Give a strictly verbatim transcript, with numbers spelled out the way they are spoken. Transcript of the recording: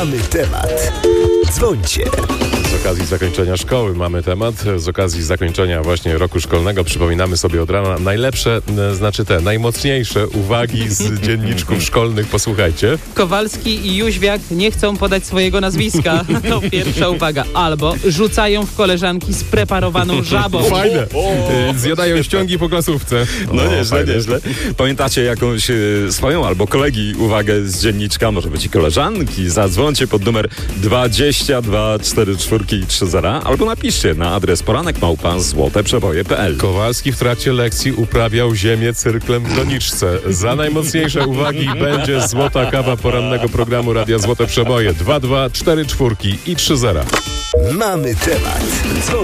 Mamy temat. Dzwońcie. Z okazji zakończenia szkoły mamy temat. Z okazji zakończenia właśnie roku szkolnego przypominamy sobie od rana najlepsze, e, znaczy te najmocniejsze uwagi z dzienniczków szkolnych. Posłuchajcie. Kowalski i Jóźwiak nie chcą podać swojego nazwiska. To pierwsza uwaga. Albo rzucają w koleżanki spreparowaną żabą. Fajne. E, Zjadają ściągi po klasówce. No O, nieźle, fajne. nieźle. Pamiętacie jakąś e, swoją albo kolegi uwagę z dzienniczka, może być i koleżanki? Zadzwońcie pod numer dwadzieścia dwa cztery cztery trzy zero albo napiszcie na adres poranek małpa złote przeboje kropka p l. Kowalski w trakcie lekcji uprawiał ziemię cyrklem w doniczce. Za najmocniejsze uwagi będzie złota kawa porannego programu Radia Złote Przeboje. dwa dwa cztery cztery i trzy zero. Mamy temat. Dzwońcie.